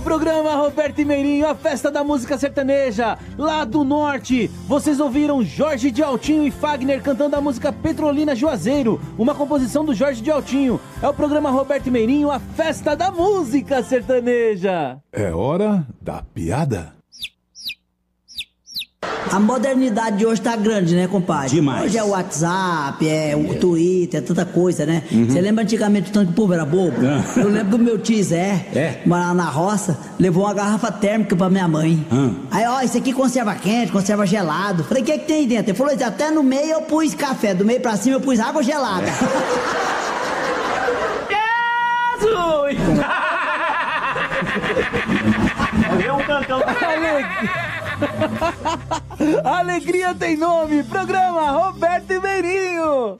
programa Roberto e Meirinho, a festa da música sertaneja, lá do norte. Vocês ouviram Jorge de Altinho e Fagner cantando a música Petrolina Juazeiro, uma composição do Jorge de Altinho. É o programa Roberto e Meirinho, a festa da música sertaneja. É hora da piada. A modernidade de hoje tá grande, né, compadre? Demais. Hoje é o WhatsApp, é o Twitter, é tanta coisa, né? Você lembra antigamente o tanto que o povo era bobo? Eu lembro do meu tio Zé, morava na roça, levou uma garrafa térmica pra minha mãe. Aí, ó, isso aqui conserva quente, conserva gelado. Falei, o que tem aí dentro? Ele falou, até no meio eu pus café, do meio pra cima eu pus água gelada. Jesus! É um cantão. Alegria tem nome, programa Roberto e Meirinho.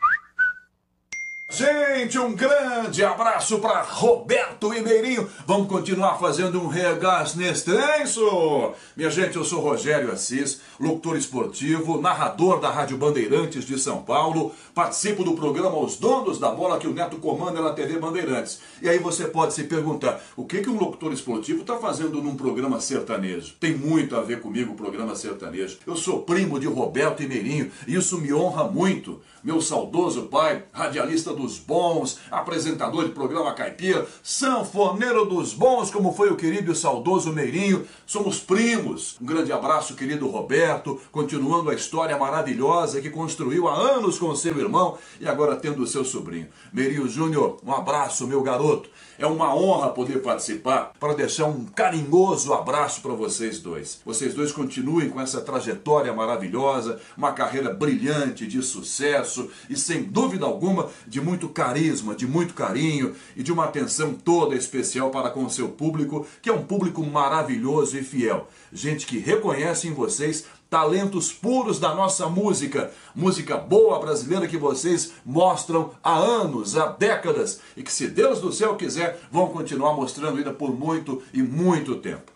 Gente, um grande abraço para Roberto e Meirinho. Vamos continuar fazendo um regaço nesse trenço. Minha gente, eu sou Rogério Assis, locutor esportivo, narrador da Rádio Bandeirantes de São Paulo. Participo do programa Os Donos da Bola, que o Neto comanda na TV Bandeirantes. E aí você pode se perguntar, o que um locutor esportivo está fazendo num programa sertanejo? Tem muito a ver comigo o programa sertanejo. Eu sou primo de Roberto e Meirinho e isso me honra muito. Meu saudoso pai, radialista dos bons, apresentador de programa caipira, sanfoneiro dos bons, como foi o querido e saudoso Meirinho. Somos primos. Um grande abraço, querido Roberto, continuando a história maravilhosa que construiu há anos com seu irmão e agora tendo o seu sobrinho. Meirinho Júnior, um abraço, meu garoto. É uma honra poder participar para deixar um carinhoso abraço para vocês dois. Vocês dois continuem com essa trajetória maravilhosa, uma carreira brilhante de sucesso e, sem dúvida alguma, de muito carisma, de muito carinho e de uma atenção toda especial para com o seu público, que é um público maravilhoso e fiel. Gente que reconhece em vocês talentos puros da nossa música, música boa brasileira que vocês mostram há anos, há décadas, e que, se Deus do céu quiser, vão continuar mostrando ainda por muito e muito tempo.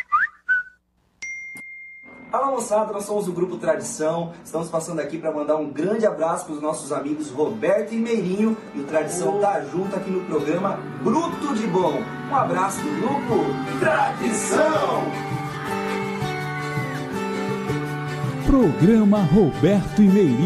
Fala, moçada, nós somos o Grupo Tradição. Estamos passando aqui para mandar um grande abraço para os nossos amigos Roberto e Meirinho. E o Tradição tá junto aqui no programa Bruto de Bom. Um abraço do Grupo Tradição! Programa Roberto e Meirinho.